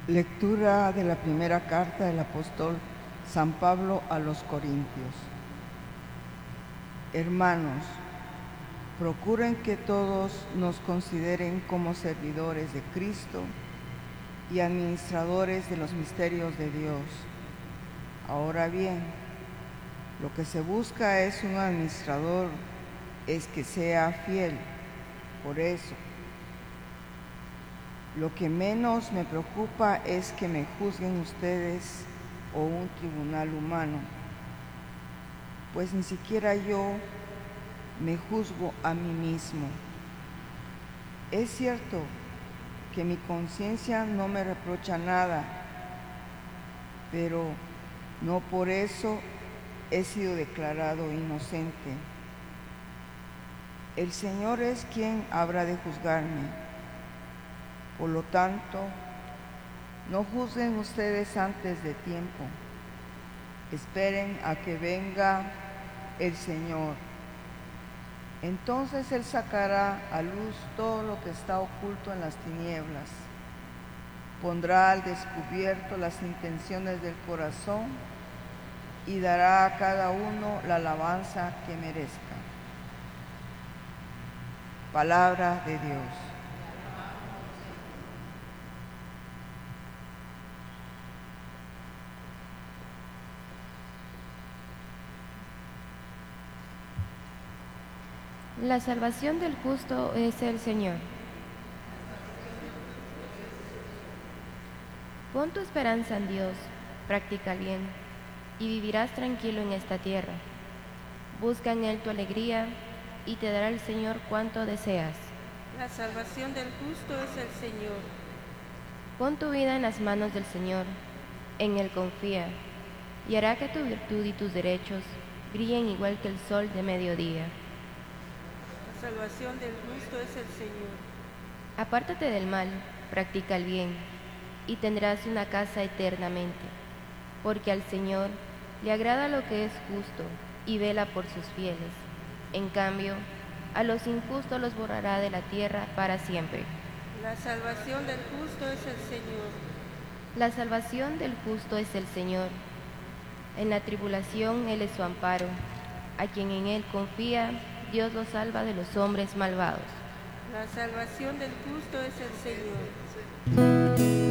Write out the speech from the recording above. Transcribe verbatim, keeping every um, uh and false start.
Lectura de la primera carta del apóstol San Pablo a los Corintios. Hermanos, procuren que todos nos consideren como servidores de Cristo y administradores de los misterios de Dios. Ahora bien, lo que se busca es un administrador, es que sea fiel. Por eso, lo que menos me preocupa es que me juzguen ustedes o un tribunal humano, pues ni siquiera yo me juzgo a mí mismo. Es cierto que mi conciencia no me reprocha nada, pero no por eso he sido declarado inocente. El Señor es quien habrá de juzgarme. Por lo tanto, no juzguen ustedes antes de tiempo. Esperen a que venga el Señor. Entonces Él sacará a luz todo lo que está oculto en las tinieblas. Pondrá al descubierto las intenciones del corazón y dará a cada uno la alabanza que merezca. Palabra de Dios. La salvación del justo es el Señor. Pon tu esperanza en Dios, practica el bien, y vivirás tranquilo en esta tierra. Busca en Él tu alegría, y te dará el Señor cuanto deseas. La salvación del justo es el Señor. Pon tu vida en las manos del Señor, en Él confía, y hará que tu virtud y tus derechos brillen igual que el sol de mediodía. La salvación del justo es el Señor. Apártate del mal, practica el bien, y tendrás una casa eternamente, porque al Señor le agrada lo que es justo y vela por sus fieles. En cambio, a los injustos los borrará de la tierra para siempre. La salvación del justo es el Señor. La salvación del justo es el Señor. En la tribulación Él es su amparo. A quien en Él confía, Dios lo salva de los hombres malvados. La salvación del justo es el Señor.